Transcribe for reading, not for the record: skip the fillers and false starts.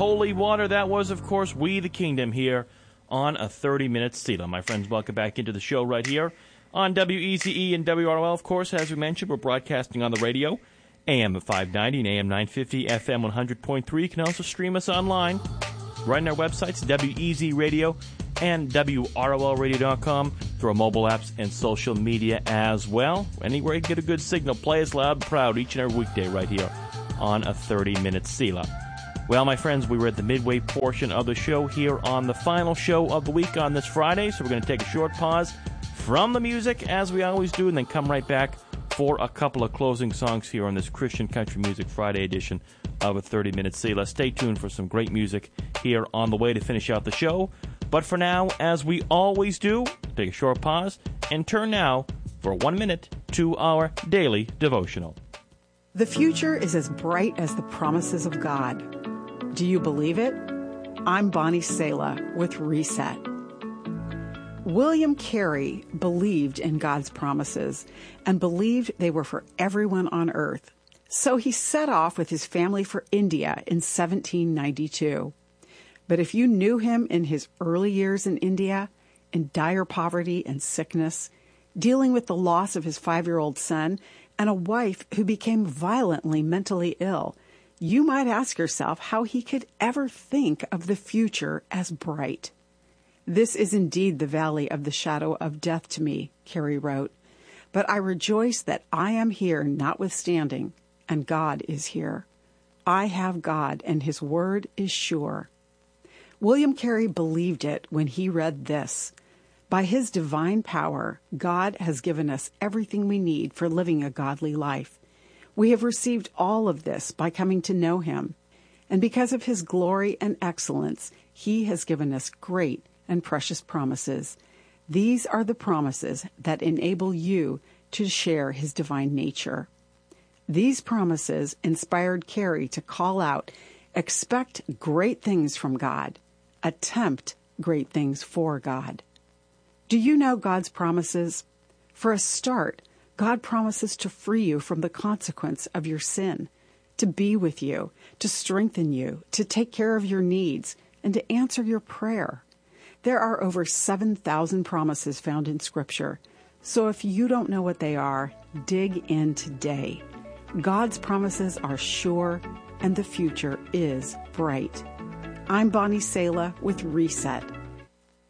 Holy Water. That was, of course, We the Kingdom here on a 30-minute Selah. My friends, welcome back into the show right here on WEZE and WROL. Of course, as we mentioned, we're broadcasting on the radio, AM 590 and AM 950, FM 100.3. You can also stream us online right on our websites, WEZ Radio and WROLradio.com, through our mobile apps and social media as well. Anywhere you can get a good signal, play us loud and proud each and every weekday right here on a 30-minute Selah. Well, my friends, we were at the midway portion of the show here on the final show of the week on this Friday, so we're going to take a short pause from the music, as we always do, and then come right back for a couple of closing songs here on this Christian Country Music Friday edition of a 30-minute Selah. Stay tuned for some great music here on the way to finish out the show. But for now, as we always do, take a short pause and turn now for 1 minute to our daily devotional. The future is as bright as the promises of God. Do you believe it? I'm Bonnie Sala with Reset. William Carey believed in God's promises and believed they were for everyone on earth. So he set off with his family for India in 1792. But if you knew him in his early years in India, in dire poverty and sickness, dealing with the loss of his 5-year-old son and a wife who became violently mentally ill, you might ask yourself how he could ever think of the future as bright. This is indeed the valley of the shadow of death to me, Carey wrote, but I rejoice that I am here notwithstanding, and God is here. I have God, and his word is sure. William Carey believed it when he read this: by his divine power, God has given us everything we need for living a godly life. We have received all of this by coming to know him. And because of his glory and excellence, he has given us great and precious promises. These are the promises that enable you to share his divine nature. These promises inspired Carey to call out, expect great things from God. Attempt great things for God. Do you know God's promises? For a start, God promises to free you from the consequence of your sin, to be with you, to strengthen you, to take care of your needs, and to answer your prayer. There are over 7,000 promises found in Scripture, so if you don't know what they are, dig in today. God's promises are sure, and the future is bright. I'm Bonnie Sala with Reset.